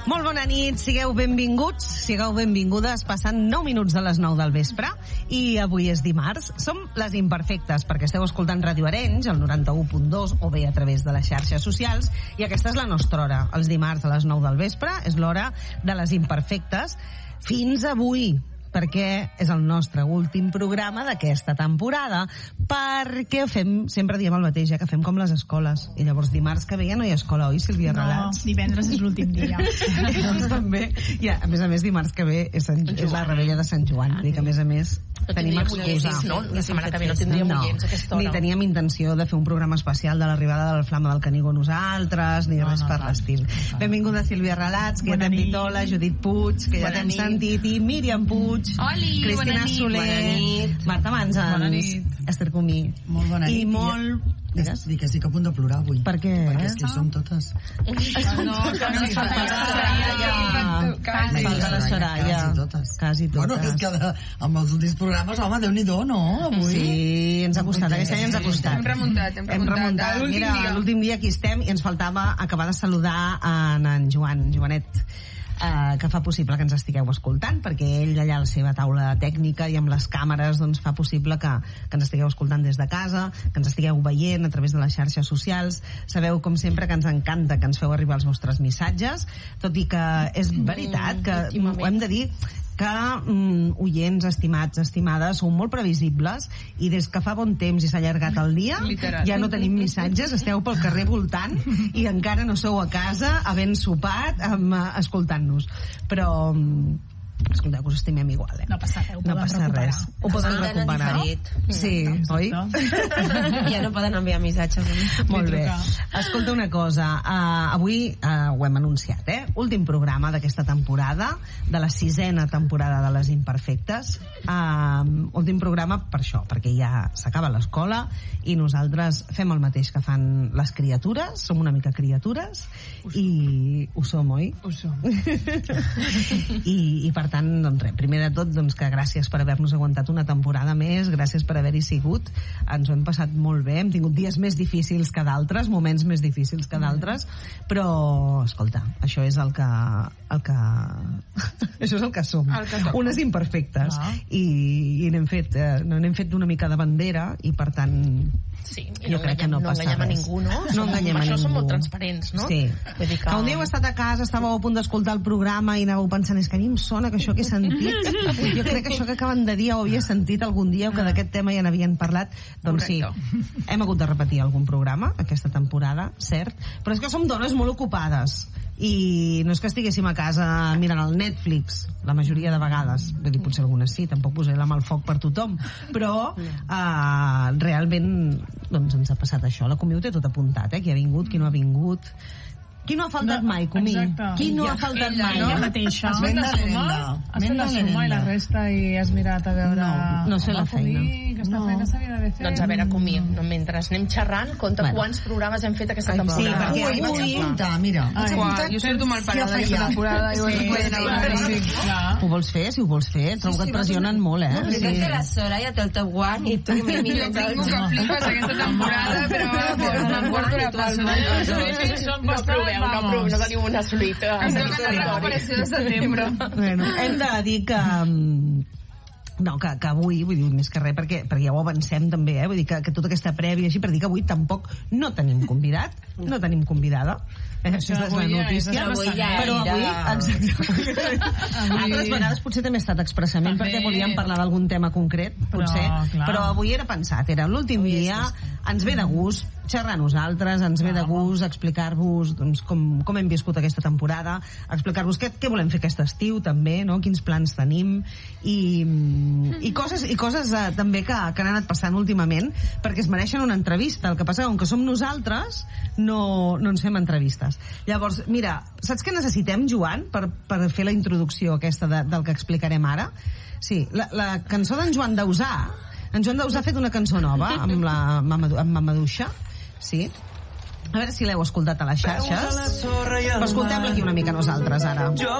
Molt bona nit, sigueu benvinguts, sigueu benvingudes, passant 9 minuts de les 9 del vespre i avui és dimarts. Som les imperfectes perquè esteu escoltant Ràdio Arenys, el 91.2 o bé a través de les xarxes socials, i aquesta és la nostra hora. Els dimarts a les 9 del vespre és l'hora de les imperfectes fins avui, perquè és el nostre últim programa d'aquesta temporada, perquè sempre diem el mateix, que fem com les escoles, i llavors dimarts que ve ja no hi ha escola, oi, Sílvia Relats? No, divendres és l'últim dia. Doncs també, ja, a més dimarts que ve és la rebella de Sant Joan, i que a més tenim excusa. No? La setmana que ve no tindríem oients a aquesta hora. Ni teníem intenció de fer un programa especial de l'arribada de la Flama del Canigó nosaltres, ni res per l'estil. Benvinguda Sílvia Relats, que ja t'hem dit hola, Judit Puig, que ja t'hem sentit, i Míriam Puig, Oli, Cristina Soler, Marta Manzans, Esther Comí. Molt bona nit. I molt... Dic que estic a punt de plorar avui. Per què? Perquè és que som totes. Falta la Soraya. Quasi totes. Bueno, és que amb els últims programes, home, Déu-n'hi-do, no? Avui. Sí, ens ha costat, aquest any ens ha costat. Hem remuntat. Mira, l'últim dia aquí estem i ens faltava acabar de saludar en Joanet, que fa possible que ens estigueu escoltant, perquè ell allà a la seva taula tècnica i amb les càmeres doncs fa possible que ens estigueu escoltant des de casa, que ens estigueu veient a través de les xarxes socials. Sabeu, com sempre, que ens encanta que ens feu arribar els vostres missatges, tot i que és veritat que ho hem de dir, que oients, estimats, estimades, sou molt previsibles, i des que fa bon temps i s'ha allargat el dia, ja no tenim missatges, esteu pel carrer voltant i encara no sou a casa havent sopat escoltant-nos. Però escolteu, que us estimem igual, No passa res, no passa res. Ho poden recuperar. Sí, oi? Ja no poden enviar missatges. Molt bé. Escolta una cosa, avui ho hem anunciat, últim programa d'aquesta temporada, de la 6ª temporada de Les Imperfectes. Últim programa per això, perquè ja s'acaba l'escola i nosaltres fem el mateix que fan les criatures, som una mica criatures, i ho som, oi? Ho som. I per tant, doncs res, primer de tot, doncs que gràcies per haver-nos aguantat una temporada més, gràcies per haver-hi sigut, ens ho hem passat molt bé, hem tingut dies més difícils que d'altres, moments més difícils que d'altres, però escolta, això és el que això és el que som, unes imperfectes, i n'hem fet una mica de bandera, i per tant jo crec que no passa res. No enganyem a ningú, no? No enganyem a ningú. Això som molt transparents, no? Sí. Que un dia heu estat a casa, estàveu a punt d'escoltar el programa i anàveu pensant, és que a mi em sona que això que he sentit, jo crec que això que acaben de dir ho havia sentit algun dia, o que d'aquest tema ja n'havien parlat. Doncs sí, hem hagut de repetir algun programa aquesta temporada, cert, però és que som dones molt ocupades i no és que estiguéssim a casa mirant el Netflix la majoria de vegades, vull dir, potser algunes sí, tampoc posaré la mà al foc per tothom, però realment doncs ens ha passat això. La Comí ho té tot apuntat, qui ha vingut, qui no ha vingut, qui no ha faltat mai, Comí? Qui no ha faltat mai? Ella mateixa. Has fet la suma i la resta i has mirat a veure... No sé la feina. Aquesta feina s'havia d'haver fet. Doncs a veure, Comí, mentre anem xerrant, compta quants programes hem fet aquesta temporada. Sí, perquè vaig apuntar, mira. Jo surto mal parada aquesta temporada i ho vols fer? Si ho vols fer, trobo que et pressionen molt, Sí. Que la Soraya té el teu guant i tu jo tinc que flipes aquesta temporada, però m'emporto la palma. No teniu una solita. Em toca la recuperació de setembre. Bueno, hem de dir que que avui, vull dir, més que res, perquè ja ho avancem també, vull dir que tota aquesta prèvia així, per dir que avui tampoc no tenim convidat, no tenim convidada, això és la notícia, però avui, exacte, altres vegades potser també ha estat expressament perquè volíem parlar d'algun tema concret, potser, però avui era pensat, era l'últim dia, ens ve de gust xerrar a nosaltres, ens ve de gust explicar-vos doncs, com hem viscut aquesta temporada, explicar-vos què volem fer aquest estiu també, no? Quins plans tenim i coses també que han anat passant últimament, perquè es mereixen una entrevista. El que passa, com que som nosaltres, no ens fem entrevistes. Llavors, mira, saps què necessitem, Joan, per fer la introducció aquesta del que explicarem ara? Sí, la cançó d'en Joan Dausà. En Joan Dausà ha fet una cançó nova amb Mamaduixa, sí? A veure si l'heu escoltat a les xarxes. Escoltem-la aquí una mica nosaltres, ara.